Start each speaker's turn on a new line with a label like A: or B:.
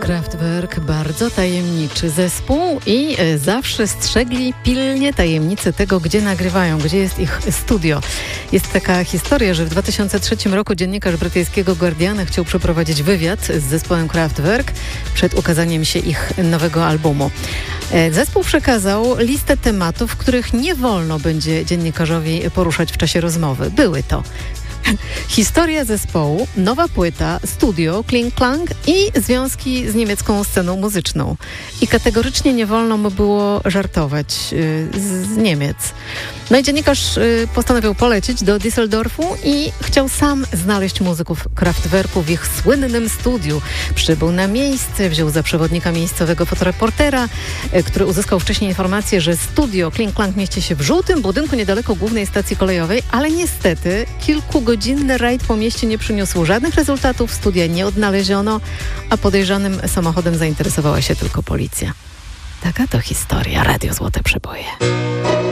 A: Kraftwerk, bardzo tajemniczy zespół i zawsze strzegli pilnie tajemnicy tego, gdzie nagrywają, gdzie jest ich studio. Jest taka historia, że w 2003 roku dziennikarz brytyjskiego Guardiana chciał przeprowadzić wywiad z zespołem Kraftwerk przed ukazaniem się ich nowego albumu. Zespół przekazał listę tematów, których nie wolno będzie dziennikarzowi poruszać w czasie rozmowy. Były to historia zespołu, nowa płyta, studio, Kling Klang i związki z niemiecką sceną muzyczną. I kategorycznie nie wolno mu było żartować z Niemiec. No i dziennikarz postanowił polecieć do Düsseldorfu i chciał sam znaleźć muzyków Kraftwerku w ich słynnym studiu. Przybył na miejsce, wziął za przewodnika miejscowego fotoreportera, który uzyskał wcześniej informację, że studio Kling Klang mieści się w żółtym budynku niedaleko głównej stacji kolejowej, ale niestety kilkugodzinny rajd po mieście nie przyniósł żadnych rezultatów, studia nie odnaleziono, a podejrzanym samochodem zainteresowała się tylko policja. Taka to historia. Radio Złote Przeboje.